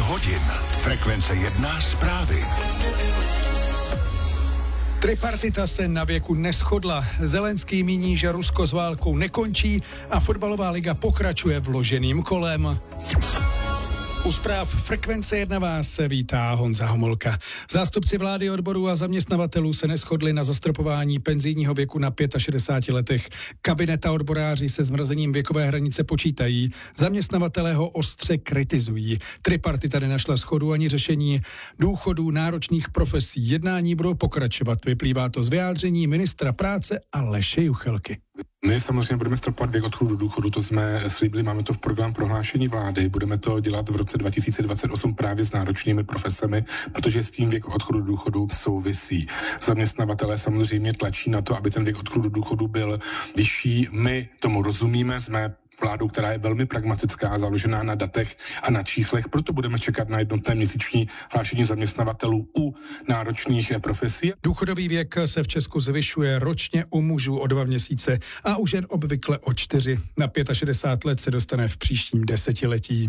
hodin. Frekvence 1 zprávy. Tripartita se na věku neshodla. Zelenský míní, že Rusko s válkou nekončí a fotbalová liga pokračuje vloženým kolem. U zpráv Frekvence 1 vás vítá Honza Homolka. Zástupci vlády, odborů a zaměstnavatelů se neshodli na zastropování penzijního věku na 65 letech. Kabinet a odboráři se zmrazením věkové hranice počítají. Zaměstnavatelé ho ostře kritizují. Tripartita nenašla shodu ani řešení důchodů náročných profesí. Jednání budou pokračovat. Vyplývá to z vyjádření ministra práce Aleše Juchelky. My samozřejmě budeme stropovat věk odchodu do důchodu, to jsme slíbili, máme to v programu prohlášení vlády, budeme to dělat v roce 2028 právě s náročnými profesemi, protože s tím věk odchodu do důchodu souvisí. Zaměstnavatelé samozřejmě tlačí na to, aby ten věk odchodu do důchodu byl vyšší. My tomu rozumíme, jsme vládou, která je velmi pragmatická, založená na datech a na číslech, proto budeme čekat na jednotné měsíční hlášení zaměstnavatelů u náročných profesí. Důchodový věk se v Česku zvyšuje ročně u mužů o 2 měsíce a u žen obvykle o 4. Na 65 let se dostane v příštím desetiletí.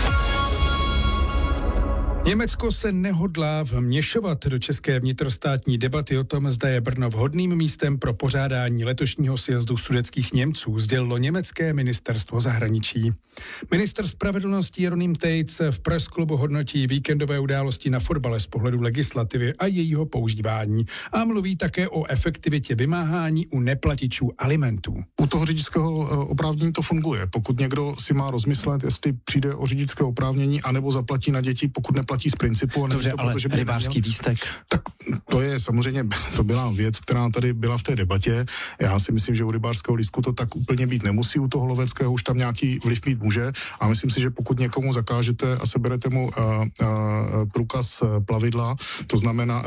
Německo se nehodlá vměšovat do české vnitrostátní debaty o tom, zda je Brno vhodným místem pro pořádání letošního sjezdu sudetských Němců, sdělilo německé ministerstvo zahraničí. Ministr spravedlnosti Jeroným Tejc v pressklubu hodnotí víkendové události na fotbale z pohledu legislativy a jejího používání a mluví také o efektivitě vymáhání u neplatičů alimentů. U toho řidičského oprávnění to funguje. Pokud někdo si má rozmyslet, jestli přijde o řidičské oprávnění anebo zaplatí na děti, pokud neplatí z principu. Dobře, to, ale rybářský lístek. Tak to je samozřejmě, to byla věc, která tady byla v té debatě. Já si myslím, že u rybářského lístku to tak úplně být nemusí, u toho loveckého už tam nějaký vliv mít může. A myslím si, že pokud někomu zakážete a seberete mu průkaz plavidla, to znamená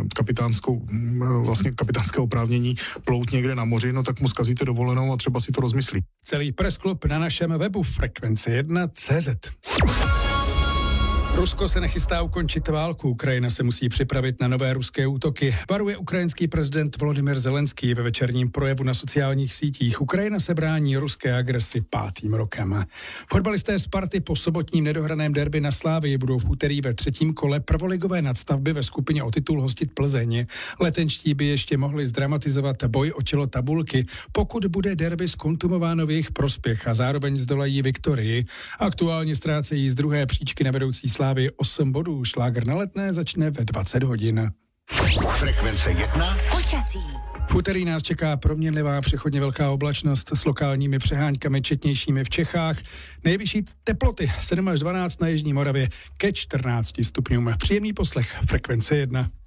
kapitánské oprávnění plout někde na moři, no tak mu zkazíte dovolenou a třeba si to rozmyslí. Celý pressklub na našem webu Frekvence1.cz. Rusko se nechystá ukončit válku, Ukrajina se musí připravit na nové ruské útoky. Varuje ukrajinský prezident Volodymyr Zelenský ve večerním projevu na sociálních sítích. Ukrajina se brání ruské agresi 5. rokem. Fotbalisté Sparty po sobotním nedohraném derby na Slavii budou v úterý ve 3. kole prvoligové nadstavby ve skupině o titul hostit Plzeň. Letenští by ještě mohli zdramatizovat boj o čelo tabulky, pokud bude derby zkontumováno v jejich prospěch a zároveň zdolají Viktorii. Aktuálně ztrácejí z druhé příčky na vedoucí Slávy 8 bodů. Šlágr na Letné začne ve 20 hodin. Frekvence 1. Počasí. V úterý nás čeká proměnlivá přechodně velká oblačnost s lokálními přeháňkami četnějšími v Čechách. Nejvyšší teploty 7 až 12 na jižní Moravě ke 14 stupňům. Příjemný poslech Frekvence 1.